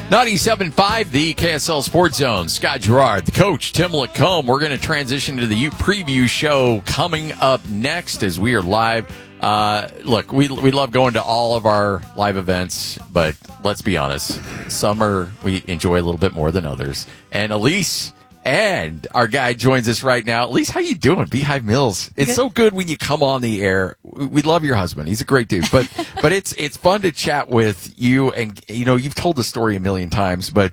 97.5, the KSL Sports Zone. Scott Gerard, the coach, Tim Lacombe. We're going to transition to the Ute Preview Show coming up next as we are live. Look, we love going to all of our live events, but let's be honest, some we enjoy a little bit more than others. And Elise and our guy joins us right now. Elise, how you doing? Beehive Mills. It's so good when you come on the air. We love your husband. He's a great dude. But it's fun to chat with you. And, you've told the story a million times. But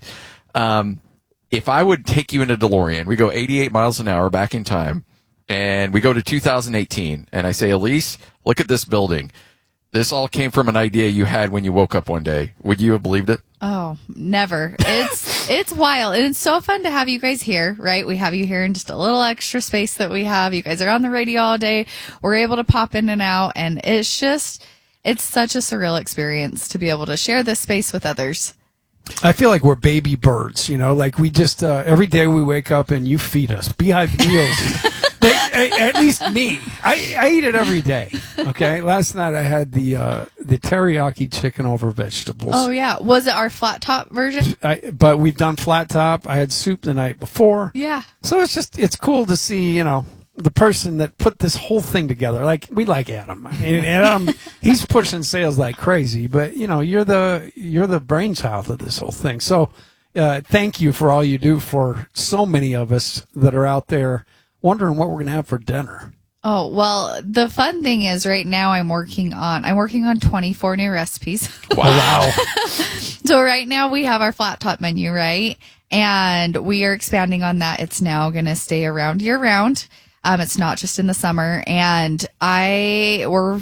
if I would take you in a DeLorean, we go 88 miles an hour back in time, and we go to 2018, and I say, Elise, look at this building. This all came from an idea you had when you woke up one day. Would you have believed it? Oh, never. It's wild. And it's so fun to have you guys here, right? We have you here in just a little extra space that we have. You guys are on the radio all day. We're able to pop in and out. And it's such a surreal experience to be able to share this space with others. I feel like we're baby birds, like we just, every day we wake up and you feed us. Beehive Meals. At least me. I eat it every day. Okay. Last night I had the teriyaki chicken over vegetables. Oh yeah. Was it our flat top version? But we've done flat top. I had soup the night before. Yeah. So it's cool to see, the person that put this whole thing together. Like, we like Adam. And Adam, he's pushing sales like crazy, but you're the brainchild of this whole thing. So, thank you for all you do for so many of us that are out there wondering what we're going to have for dinner. Oh, well, the fun thing is right now I'm working on 24 new recipes. Wow. So right now we have our flat top menu, right? And we are expanding on that. It's now going to stay around year round. It's not just in the summer. And we're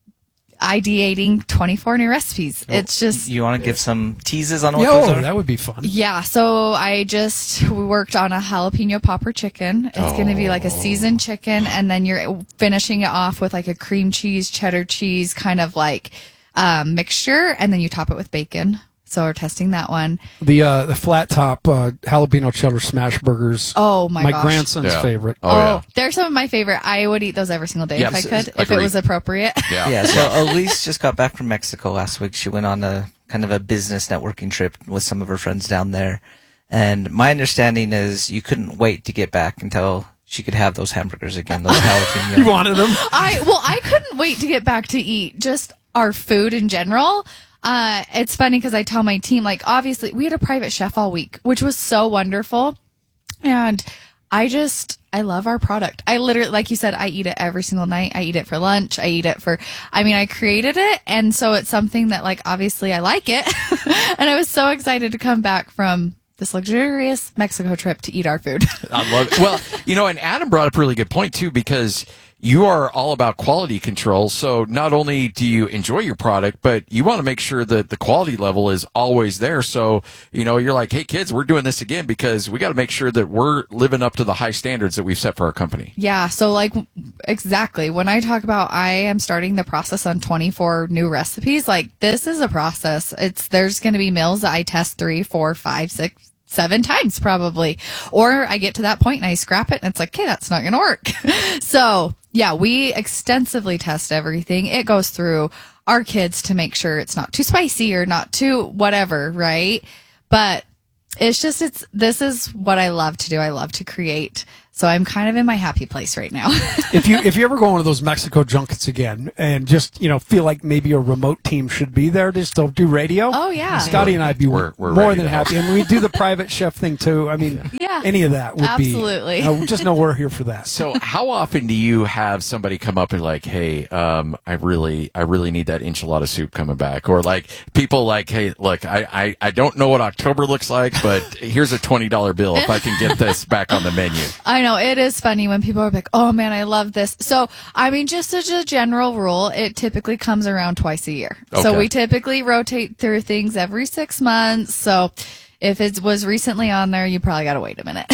ideating 24 new recipes. It's just... You want to give some teases on what those are? That would be fun. Yeah, so we worked on a jalapeno popper chicken. It's going to be like a seasoned chicken, and then you're finishing it off with like a cream cheese, cheddar cheese kind of like mixture, and then you top it with bacon. So we're testing that one. The flat top jalapeno cheddar smash burgers. Oh my gosh. My grandson's favorite. Oh, they're some of my favorite. I would eat those every single day if I could, if it was appropriate. Yeah. So Elise just got back from Mexico last week. She went on a kind of a business networking trip with some of her friends down there. And my understanding is you couldn't wait to get back until she could have those hamburgers again, those jalapeno. You wanted them? I couldn't wait to get back to eat just our food in general. It's funny because I tell my team, like, obviously we had a private chef all week, which was so wonderful. And I love our product. I literally, like you said, I eat it every single night. I eat it for lunch. I created it. And so it's something that, like, obviously I like it. And I was so excited to come back from this luxurious Mexico trip to eat our food. I love it. Well, and Adam brought up a really good point too, because you are all about quality control. So not only do you enjoy your product, but you want to make sure that the quality level is always there. So, you're like, hey kids, we're doing this again because we got to make sure that we're living up to the high standards that we've set for our company. Yeah. So like, exactly. When I talk about I am starting the process on 24 new recipes, like this is a process. There's going to be meals that I test 3, 4, 5, 6, 7 times probably, or I get to that point and I scrap it and it's like, okay, that's not going to work. So yeah, we extensively test everything. It goes through our kids to make sure it's not too spicy or not too whatever, right? But this is what I love to do. I love to create. So I'm kind of in my happy place right now. If you ever go on one of those Mexico junkets again and just, feel like maybe a remote team should be there to still do radio. Oh, yeah. Scotty and I'd be we're more than happy. And we do the private chef thing too. I mean, yeah, any of that would absolutely. be. Just know we're here for that. So how often do you have somebody come up and like, hey, I really need that enchilada soup coming back? Or like people like, hey, look, I don't know what October looks like, but here's a $20 bill if I can get this back on the menu. I know, it is funny when people are like, oh man, I love this. So, I mean, just as a general rule, it typically comes around twice a year. Okay. So we typically rotate through things every 6 months. So if it was recently on there, you probably got to wait a minute.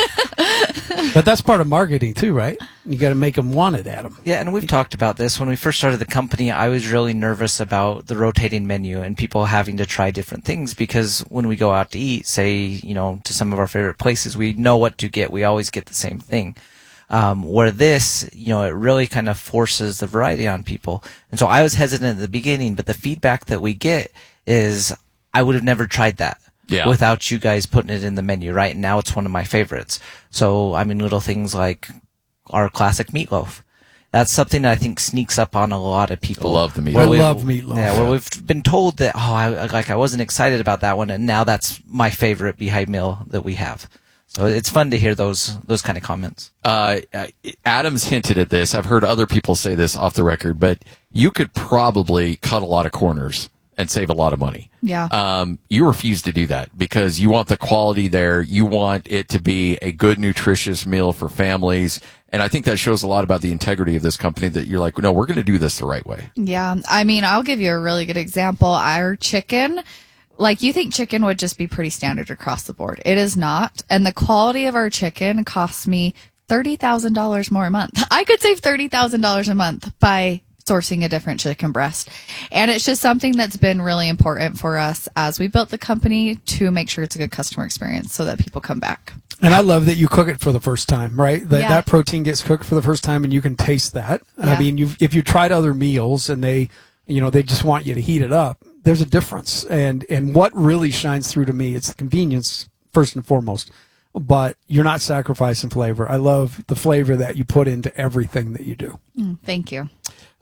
But that's part of marketing too, right? You got to make them want it, Adam. Yeah, and we've talked about this. When we first started the company, I was really nervous about the rotating menu and people having to try different things because when we go out to eat, say, to some of our favorite places, we know what to get. We always get the same thing. Where this, it really kind of forces the variety on people. And so I was hesitant at the beginning, but the feedback that we get is, I would have never tried that. Yeah. without you guys putting it in the menu, right? And now it's one of my favorites. So, I mean, little things like our classic meatloaf. That's something that I think sneaks up on a lot of people. I love the meatloaf. I Where love meatloaf. Yeah, where we've been told that, I wasn't excited about that one, and now that's my favorite Beehive meal that we have. So it's fun to hear those kind of comments. Adam's hinted at this. I've heard other people say this off the record, but you could probably cut a lot of corners and save a lot of money. Yeah. You refuse to do that because you want the quality there. You want it to be a good, nutritious meal for families. And I think that shows a lot about the integrity of this company that you're like, no, we're going to do this the right way. Yeah. I mean, I'll give you a really good example. Our chicken, like you think chicken would just be pretty standard across the board. It is not. And the quality of our chicken costs me $30,000 more a month. I could save $30,000 a month by sourcing a different chicken breast. And it's just something that's been really important for us as we built the company to make sure it's a good customer experience so that people come back. And I love that you cook it for the first time, right? That Yeah. that protein gets cooked for the first time, and you can taste that. Yeah. I mean, if you tried other meals and they just want you to heat it up, there's a difference. And what really shines through to me, it's the convenience first and foremost. But you're not sacrificing flavor. I love the flavor that you put into everything that you do. Thank you.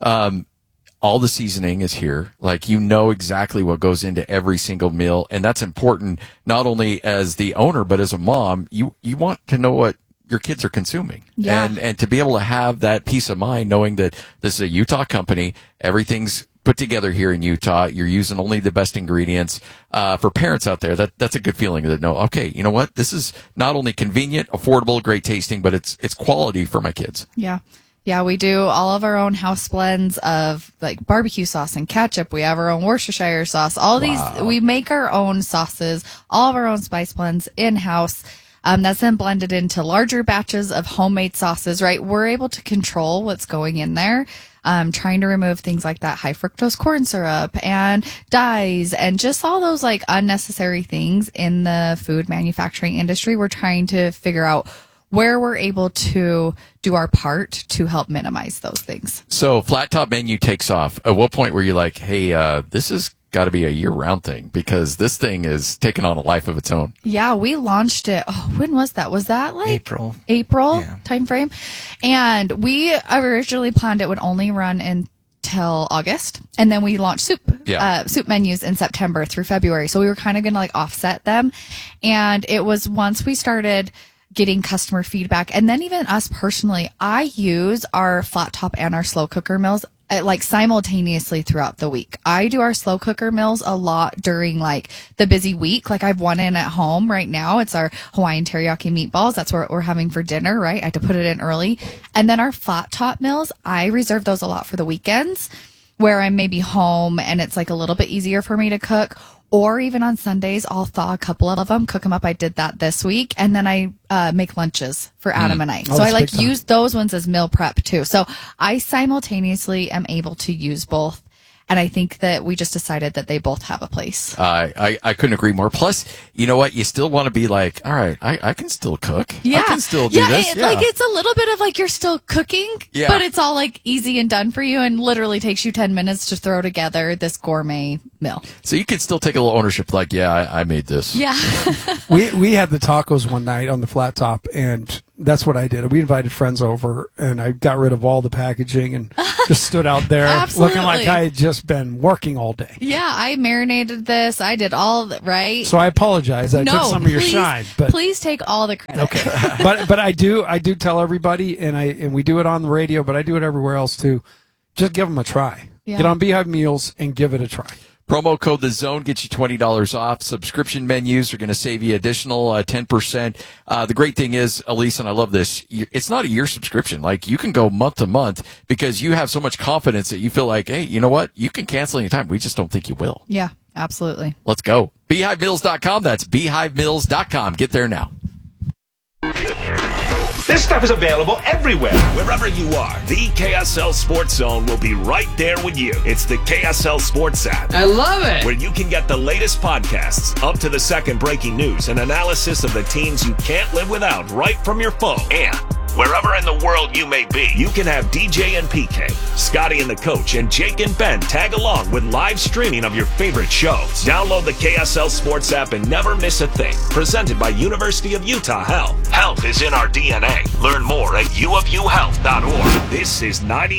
All the seasoning is here. Like, you know exactly what goes into every single meal. And that's important, not only as the owner, but as a mom. You want to know what your kids are consuming. Yeah. And to be able to have that peace of mind, knowing that this is a Utah company, everything's put together here in Utah. You're using only the best ingredients. For parents out there, that's a good feeling that know, okay, you know what? This is not only convenient, affordable, great tasting, but it's quality for my kids. Yeah. Yeah, we do all of our own house blends of like barbecue sauce and ketchup. We have our own Worcestershire sauce. All these, we make our own sauces, all of our own spice blends in-house. That's then blended into larger batches of homemade sauces, right? We're able to control what's going in there. Trying to remove things like that high fructose corn syrup and dyes and just all those like unnecessary things in the food manufacturing industry. We're trying to figure out where we're able to do our part to help minimize those things. So Flat Top Menu takes off. At what point were you like, hey, this has got to be a year-round thing because this thing is taking on a life of its own? Yeah, we launched it. Oh, when was that? Was that like April yeah. Timeframe? And we originally planned it would only run until August, and then we launched soup menus in September through February. So we were kind of going to like offset them. And it was once we started getting customer feedback, and then even us personally, I use our flat top and our slow cooker meals like simultaneously throughout the week. I do our slow cooker meals a lot during like the busy week. Like I've one in at home right now. It's our Hawaiian teriyaki meatballs. That's what we're having for dinner, right? I had to put it in early. And then our flat top meals, I reserve those a lot for the weekends where I'm maybe home and it's like a little bit easier for me to cook. Or even on Sundays, I'll thaw a couple of them, cook them up. I did that this week. And then I make lunches for Adam and I. So I like use those ones as meal prep too. So I simultaneously am able to use both. And I think that we just decided that they both have a place. I couldn't agree more. Plus, you know what? You still want to be like, all right, I can still cook. Yeah. I can still do this. Like it's a little bit of like you're still cooking, Yeah. but it's all like easy and done for you and literally takes you 10 minutes to throw together this gourmet meal. So you can still take a little ownership like, yeah, I made this. Yeah. We had the tacos one night on the flat top, and that's what I did. We invited friends over, and I got rid of all the packaging and just stood out there looking like I had just been working all day. Yeah, I marinated this. I did all that, right? So I apologize. I took some of your shine, but please take all the credit. okay. but I do tell everybody, and we do it on the radio, but I do it everywhere else too. Just give them a try. Yeah. Get on Beehive Meals and give it a try. Promo code The Zone gets you $20 off. Subscription menus are going to save you additional 10%. The great thing is, Elise, and I love this, it's not a year subscription. Like, you can go month to month because you have so much confidence that you feel like, hey, you know what? You can cancel anytime. We just don't think you will. Yeah, absolutely. Let's go. BeehiveMeals.com. That's BeehiveMeals.com. Get there now. This stuff is available everywhere. Wherever you are, the KSL Sports Zone will be right there with you. It's the KSL Sports app. I love it. Where you can get the latest podcasts, up to the second breaking news, and analysis of the teams you can't live without right from your phone. And Wherever in the world you may be, you can have DJ and PK, Scotty and the Coach, and Jake and Ben tag along with live streaming of your favorite shows. Download the KSL Sports app and never miss a thing. Presented by University of Utah Health. Health is in our DNA. Learn more at uofuhealth.org. This is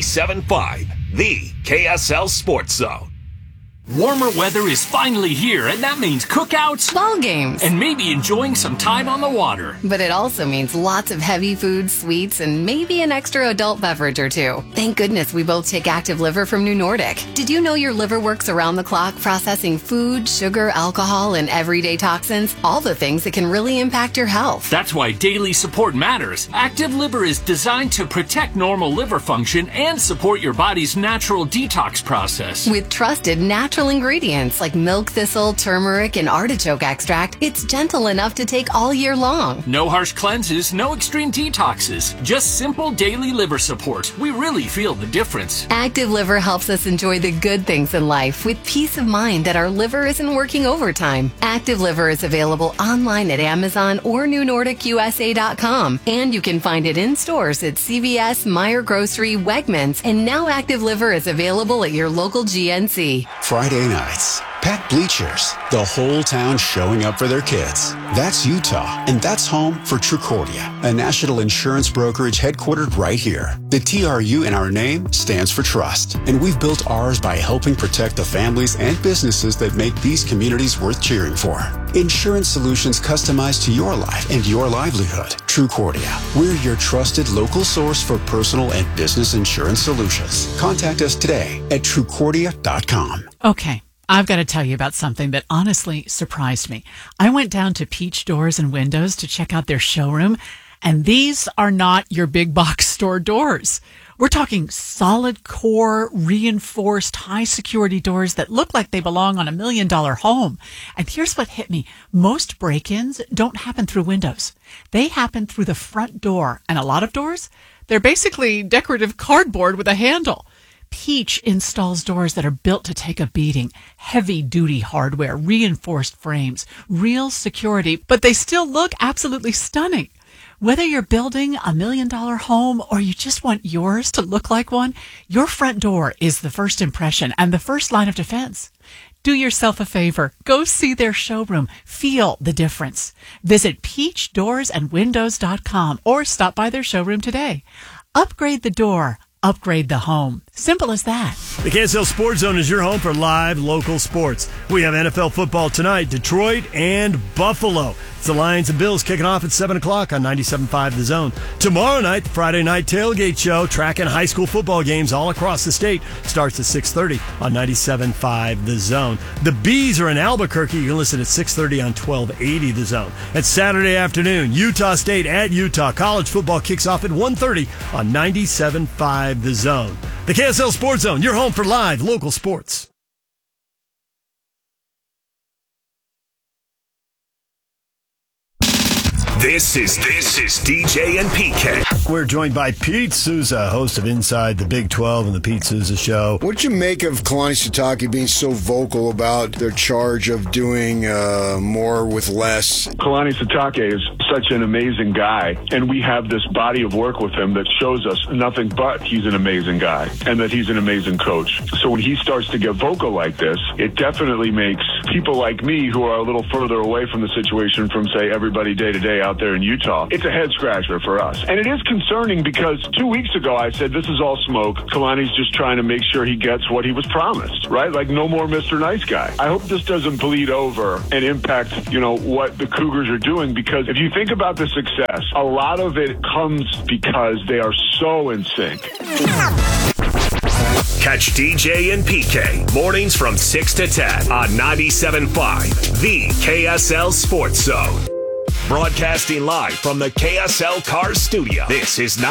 97.5, the KSL Sports Zone. Warmer weather is finally here, and that means cookouts, ball games, and maybe enjoying some time on the water. But it also means lots of heavy foods, sweets, and maybe an extra adult beverage or two. Thank goodness we both take Active Liver from New Nordic. Did you know your liver works around the clock processing food, sugar, alcohol, and everyday toxins? All the things that can really impact your health. That's why daily support matters. Active Liver is designed to protect normal liver function and support your body's natural detox process. With trusted natural ingredients like milk thistle, turmeric, and artichoke extract, it's gentle enough to take all year long. No harsh cleanses, no extreme detoxes, just simple daily liver support. We really feel the difference. Active Liver helps us enjoy the good things in life with peace of mind that our liver isn't working overtime. Active Liver is available online at Amazon or NewNordicUSA.com, and you can find it in stores at CVS, Meijer Grocery, Wegmans, and now Active Liver is available at your local GNC. Friday nights, packed bleachers, the whole town showing up for their kids. That's Utah, and that's home for Trucordia, a national insurance brokerage headquartered right here. The TRU in our name stands for trust, and we've built ours by helping protect the families and businesses that make these communities worth cheering for. Insurance solutions customized to your life and your livelihood. Trucordia, we're your trusted local source for personal and business insurance solutions. Contact us today at Trucordia.com. Okay, I've got to tell you about something that honestly surprised me. I went down to Peach Doors and Windows to check out their showroom, and these are not your big box store doors. We're talking solid core, reinforced, high security doors that look like they belong on $1 million home. And here's what hit me. Most break-ins don't happen through windows. They happen through the front door. And a lot of doors, they're basically decorative cardboard with a handle. Peach installs doors that are built to take a beating, heavy-duty hardware, reinforced frames, real security, but they still look absolutely stunning. Whether you're building $1 million home or you just want yours to look like one, your front door is the first impression and the first line of defense. Do yourself a favor. Go see their showroom. Feel the difference. Visit peachdoorsandwindows.com or stop by their showroom today. Upgrade the door. Upgrade the home. Simple as that. The KSL Sports Zone is your home for live local sports. We have NFL football tonight, Detroit and Buffalo. It's the Lions and Bills kicking off at 7 o'clock on 97.5 The Zone. Tomorrow night, the Friday Night Tailgate Show, tracking high school football games all across the state, starts at 6:30 on 97.5 The Zone. The Bees are in Albuquerque. You can listen at 6:30 on 1280 The Zone. And Saturday afternoon, Utah State at Utah. College football kicks off at 1:30 on 97.5 The Zone. The KSL Sports Zone, your home for live local sports. This is DJ and PK. We're joined by Pete Souza, host of Inside the Big 12 and the Pete Souza Show. What'd you make of Kalani Sitake being so vocal about their charge of doing more with less? Kalani Sitake is such an amazing guy, and we have this body of work with him that shows us nothing but he's an amazing guy and that he's an amazing coach. So when he starts to get vocal like this, it definitely makes people like me who are a little further away from the situation from, say, everybody day to day out there in Utah, it's a head scratcher for us. And it is concerning because 2 weeks ago I said this is all smoke. Kalani's just trying to make sure he gets what he was promised, right? Like no more Mr. Nice Guy. I hope this doesn't bleed over and impact, what the Cougars are doing, because if you think about the success, a lot of it comes because they are so in sync. Catch DJ and PK mornings from 6 to 10 on 97.5, the KSL Sports Zone. Broadcasting live from the KSL Cars Studio. This is